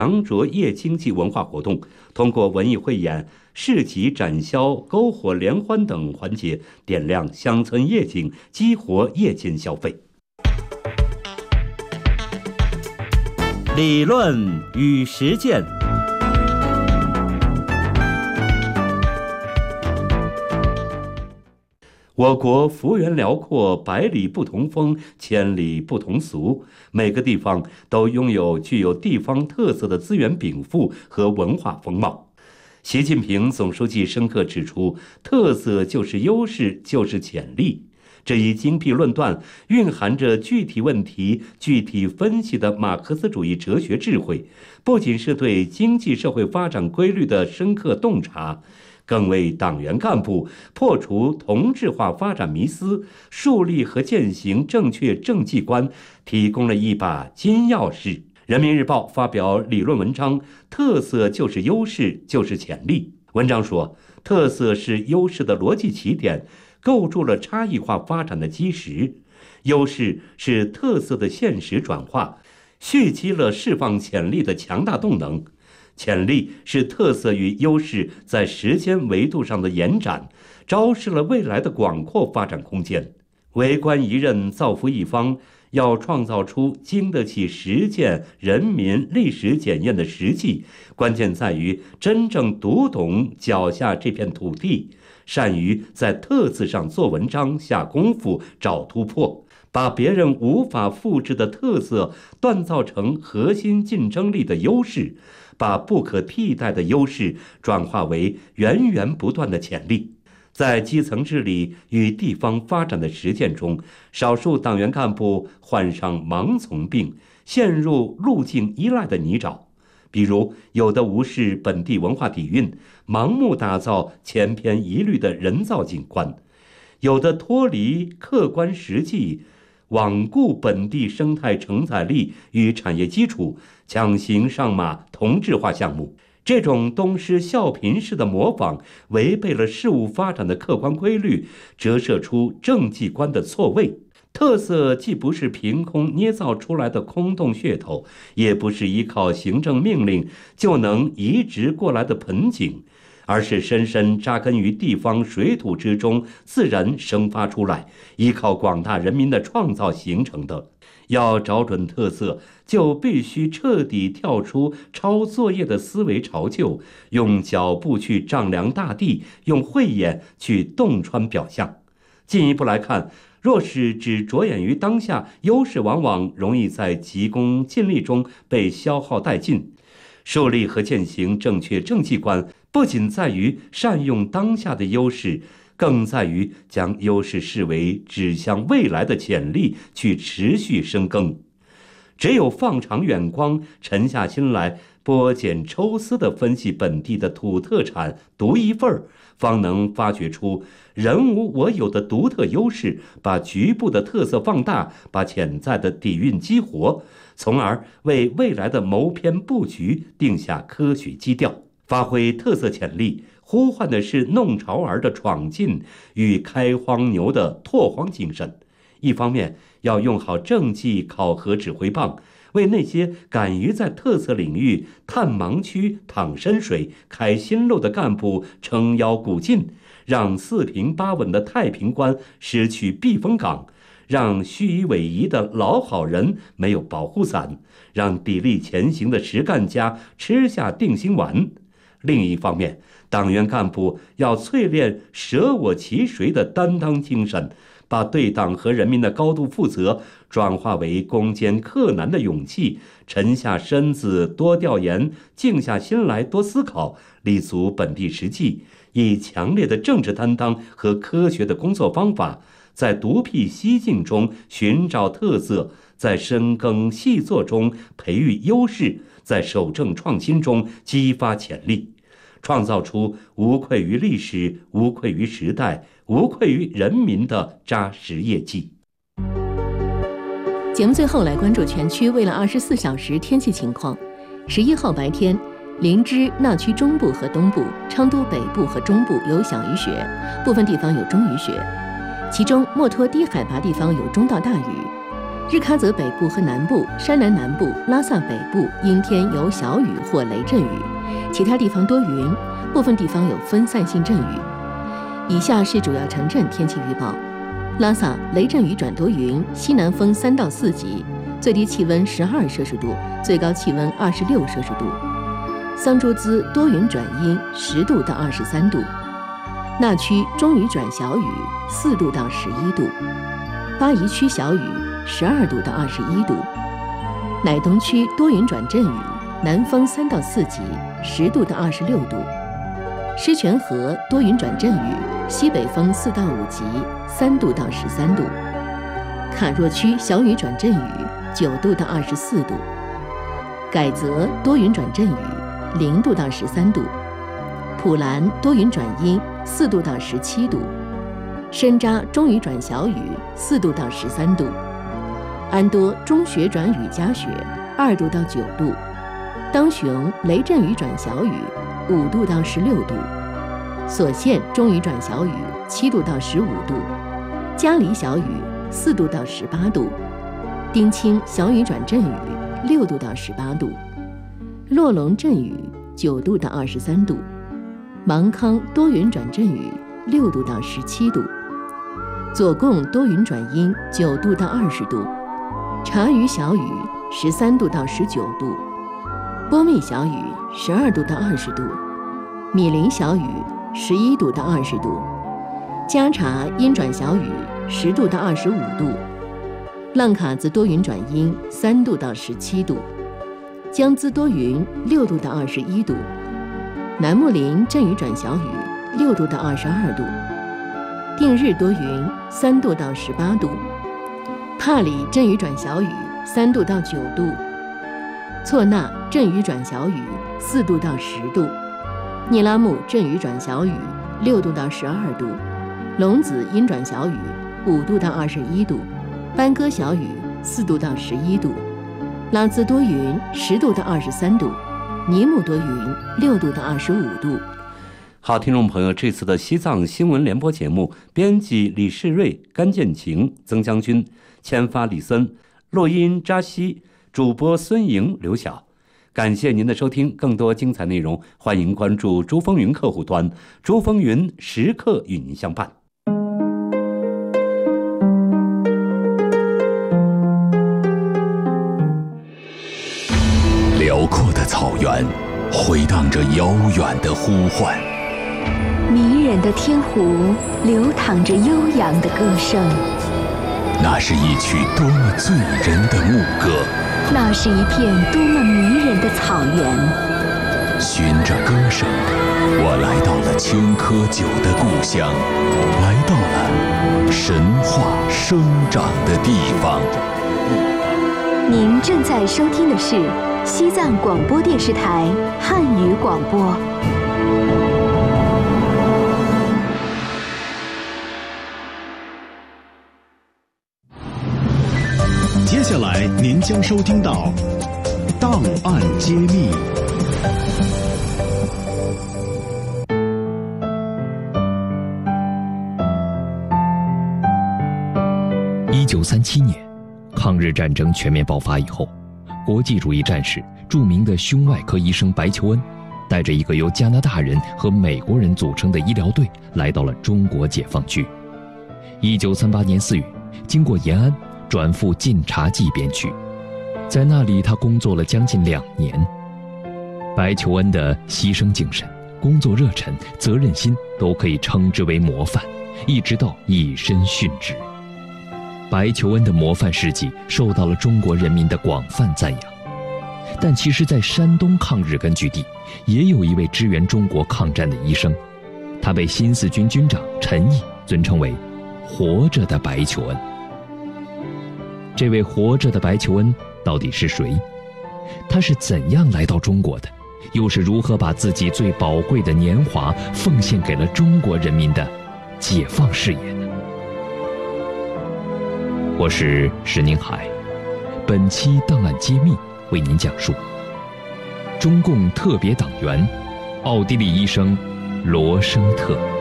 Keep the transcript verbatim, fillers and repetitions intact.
强着夜经济文化活动，通过文艺汇演、市集展销、篝火联欢等环节，点亮乡村夜景，激活夜间消费。理论与实践。我国幅员辽阔，百里不同风，千里不同俗，每个地方都拥有具有地方特色的资源禀赋和文化风貌。习近平总书记深刻指出，特色就是优势，就是潜力。这一精辟论断蕴含着具体问题具体分析的马克思主义哲学智慧，不仅是对经济社会发展规律的深刻洞察，更为党员干部破除同质化发展迷思，树立和践行正确政绩观提供了一把金钥匙。人民日报发表理论文章，特色就是优势，就是潜力。文章说，特色是优势的逻辑起点，构筑了差异化发展的基石；优势是特色的现实转化，蓄积了释放潜力的强大动能；潜力是特色与优势在时间维度上的延展，昭示了未来的广阔发展空间。为官一任，造福一方，要创造出经得起实践、人民、历史检验的实际，关键在于真正读懂脚下这片土地，善于在特色上做文章、下功夫、找突破，把别人无法复制的特色锻造成核心竞争力的优势，把不可替代的优势转化为源源不断的潜力。在基层治理与地方发展的实践中，少数党员干部患上盲从病，陷入路径依赖的泥沼。比如，有的无视本地文化底蕴，盲目打造千篇一律的人造景观；有的脱离客观实际，罔顾本地生态承载力与产业基础，强行上马同质化项目。这种东施效颦式的模仿，违背了事物发展的客观规律，折射出政绩观的错位。特色既不是凭空捏造出来的空洞噱头，也不是依靠行政命令就能移植过来的盆景，而是深深扎根于地方水土之中，自然生发出来，依靠广大人民的创造形成的。要找准特色，就必须彻底跳出抄作业的思维潮臼，用脚步去丈量大地，用慧眼去洞穿表象。进一步来看，若是只着眼于当下，优势往往容易在急功近利中被消耗殆尽。树立和践行正确政绩观，不仅在于善用当下的优势，更在于将优势视为指向未来的潜力，去持续深耕。只有放长远光，沉下心来剥茧抽丝地分析本地的土特产独一份儿，方能发掘出人无我有的独特优势，把局部的特色放大，把潜在的底蕴激活，从而为未来的谋篇布局定下科学基调。发挥特色潜力，呼唤的是弄潮儿的闯劲与开荒牛的拓荒精神。一方面要用好政绩考核指挥棒，为那些敢于在特色领域探盲区、淌深水、开新路的干部撑腰鼓劲，让四平八稳的太平关失去避风港，让虚以委蛇的老好人没有保护伞，让砥砺前行的实干家吃下定心丸。另一方面，党员干部要淬炼舍我其谁的担当精神，把对党和人民的高度负责转化为攻坚克难的勇气，沉下身子多调研，静下心来多思考，立足本地实际，以强烈的政治担当和科学的工作方法，在独辟蹊径中寻找特色，在深耕细作中培育优势，在守正创新中激发潜力，创造出无愧于历史、无愧于时代、无愧于人民的扎实业绩。 节目最后来关注全区未来二十四小时天气情况。十一号白天，林芝、那区中部和东部、昌都北部和中部有小雨雪，部分地方有中雨雪，其中墨脱低海拔地方有中到大雨。 日喀则北部和南部、山南南部、拉萨北部阴天有小雨或雷阵雨，其他地方多云，部分地方有分散性阵雨。以下是主要城镇天气预报：拉萨雷阵雨转多云，西南风三到四级，最低气温十二摄氏度，最高气温二十六摄氏度。桑珠孜多云转阴，十度到二十三度。那区中雨转小雨，四度到十一度。巴宜区小雨，十二度到二十一度。乃东区多云转阵雨，南风三到四级，十度到二十六度。狮泉河多云转阵雨，西北风四到五级，三度到十三度。卡若区小雨转阵雨，九度到二十四度。改则多云转阵雨，零度到十三度。普兰多云转阴，四度到十七度。深扎中雨转小雨，四度到十三度。安多中雪转雨夹雪，二度到九度。当雄雷阵雨转小雨，五度到十六度。所县中雨转小雨，七度到十五度。嘉黎小雨，四度到十八度。丁清小雨转阵雨，六度到十八度。洛龙阵雨，九度到二十三度。芒康多云转阵雨，六度到十七度。左贡多云转阴，九度到二十度。察隅小雨，十三度到十九度。波密小雨，十二度到二十度。米林小雨，十一度到二十度。加察阴转小雨，十度到二十五度。浪卡子多云转阴，三度到十七度。江孜多云，六度到二十一度。南木林阵雨转小雨，六度到二十二度。定日多云，三度到十八度。帕里阵雨转小雨，三度到九度。错那阵雨转小雨，四度到十度。聂拉木阵雨转小雨，六度到十二度。龙子阴转小雨，五度到二十一度。班戈小雨，四度到十一度。拉孜多云，十度到二十三度。尼木多云，六度到二十五度。 好，听众朋友，这次的西藏新闻联播节目，编辑李世瑞、甘建晴、曾将军，签发李森，录音扎西，主播孙莹、刘晓。感谢您的收听，更多精彩内容，欢迎关注珠风云客户端，珠风云时刻与您相伴。 辽阔的草原回荡着遥远的呼唤， 迷人的天湖流淌着悠扬的歌声。 那是一曲多么醉人的牧歌， 那是一片多么迷人的草原。 循着歌声，我来到了青稞酒的故乡，来到了神话生长的地方。 您正在收听的是西藏广播电视台汉语广播。 接下来您将收听到《档案揭秘》。 一九三七年，抗日战争全面爆发以后，国际主义战士、著名的胸外科医生白求恩，带着一个由加拿大人和美国人组成的医疗队，来到了中国解放区。一九三八年四月，经过延安，转赴晋察冀边区，在那里他工作了将近两年。白求恩的牺牲精神、工作热忱、责任心都可以称之为模范，一直到以身殉职。白求恩的模范事迹受到了中国人民的广泛赞扬。但其实在山东抗日根据地也有一位支援中国抗战的医生，他被新四军军长陈毅尊称为活着的白求恩。这位活着的白求恩到底是谁？他是怎样来到中国的？又是如何把自己最宝贵的年华奉献给了中国人民的解放事业呢？我是石宁海，本期档案揭秘为您讲述中共特别党员奥地利医生罗生特。